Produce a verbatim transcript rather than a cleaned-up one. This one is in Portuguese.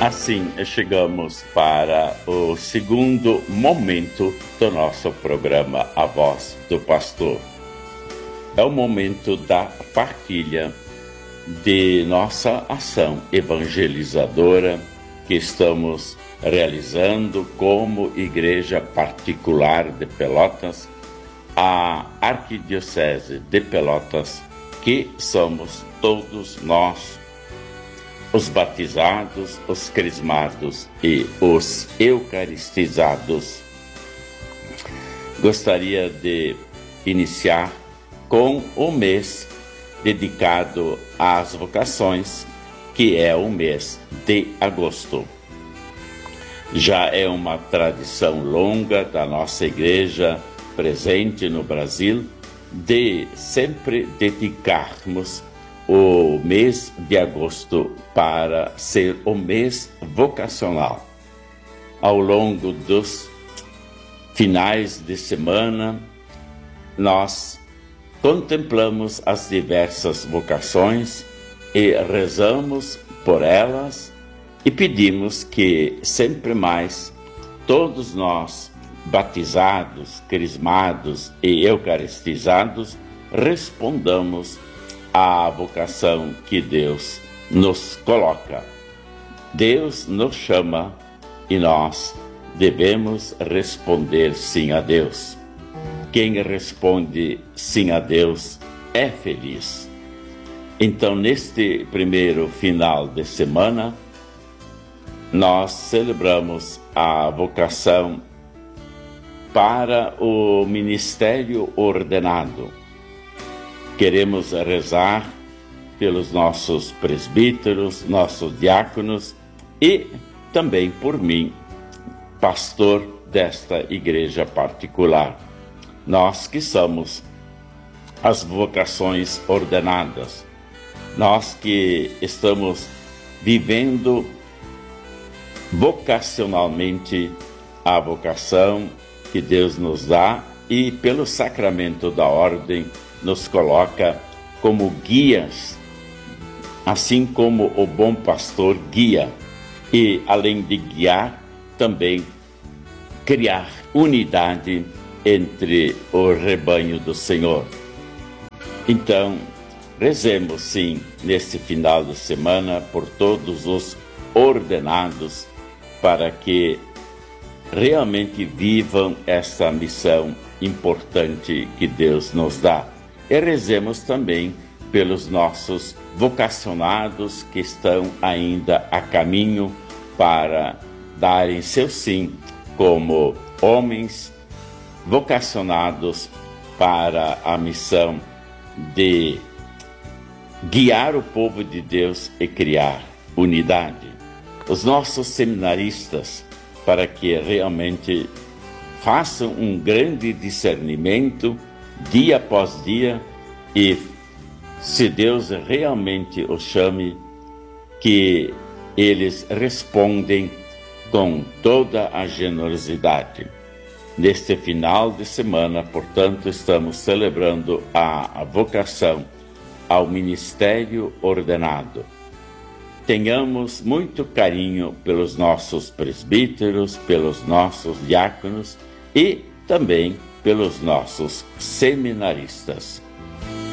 Assim, chegamos para o segundo momento do nosso programa A Voz do Pastor. É o momento da partilha de nossa ação evangelizadora que estamos realizando como Igreja Particular de Pelotas, a Arquidiocese de Pelotas, que somos todos nós, os batizados, os crismados e os eucaristizados. Gostaria de iniciar com o mês dedicado às vocações, que é o mês de agosto. Já é uma tradição longa da nossa igreja presente no Brasil de sempre dedicarmos o mês de agosto para ser o mês vocacional. Ao longo dos finais de semana, nós contemplamos as diversas vocações e rezamos por elas e pedimos que sempre mais todos nós, batizados, crismados e eucaristizados, respondamos à vocação que Deus nos coloca. Deus nos chama e nós devemos responder sim a Deus. Quem responde sim a Deus é feliz. Então, neste primeiro final de semana, nós celebramos a vocação para o ministério ordenado. Queremos rezar pelos nossos presbíteros, nossos diáconos e também por mim, pastor desta igreja particular. Nós que somos as vocações ordenadas, nós que estamos vivendo vocacionalmente a vocação que Deus nos dá e pelo sacramento da ordem nos coloca como guias, assim como o bom pastor guia, e além de guiar, também criar unidade entre o rebanho do Senhor. Então, rezemos sim, neste final de semana, por todos os ordenados, para que realmente vivam essa missão importante que Deus nos dá. E rezemos também pelos nossos vocacionados que estão ainda a caminho para darem seu sim como homens vocacionados para a missão de guiar o povo de Deus e criar unidade. Os nossos seminaristas, para que realmente façam um grande discernimento dia após dia e, se Deus realmente os chame, que eles respondem com toda a generosidade. Neste final de semana, portanto, estamos celebrando a, a vocação ao ministério ordenado. Tenhamos muito carinho pelos nossos presbíteros, pelos nossos diáconos e também pelos nossos seminaristas.